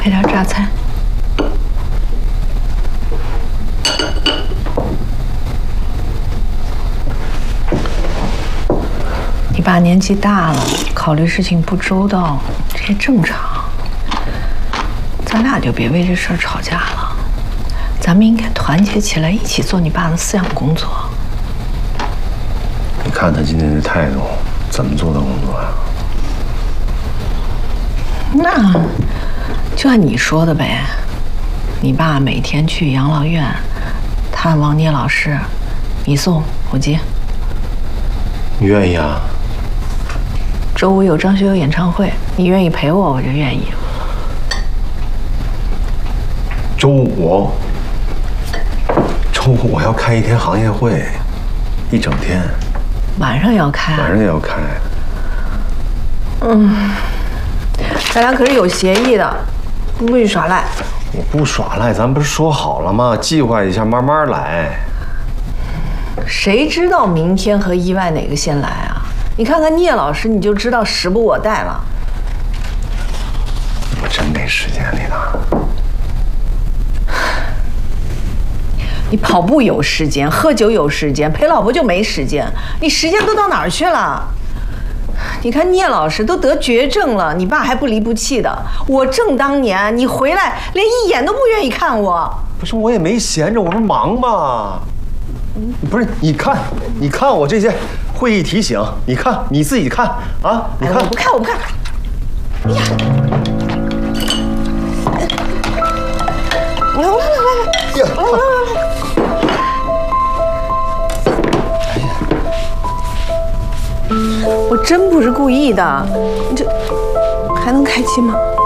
配点榨菜。你爸年纪大了，考虑事情不周到，这也正常。咱俩就别为这事儿吵架了，咱们应该团结起来，一起做你爸的饲养工作。 你看他今天这态度，怎么做的工作呀？ 那就按你说的呗。你爸每天去养老院探望聂老师，你送我接。 你愿意啊？ 周五有张学友演唱会，你愿意陪我，我就愿意。 周五我要开一天行业会，一整天。 晚上要开？ 晚上也要开。 咱俩可是有协议的，你不许耍赖。 我不耍赖，咱不是说好了吗？计划一下，慢慢来。 谁知道明天和意外哪个先来啊？你看看聂老师，你就知道时不我待了。 我真没时间，丽娜。 你跑步有时间，喝酒有时间，陪老婆就没时间。你时间都到哪儿去了？你看聂老师都得绝症了，你爸还不离不弃的。我正当年，你回来连一眼都不愿意看我。 不是，我也没闲着，我不是忙吗？不是，你看我这些会议提醒，你看你自己看啊，你看。 我不看，我不看。哎呀，来。我真不是故意的，你这还能开机吗？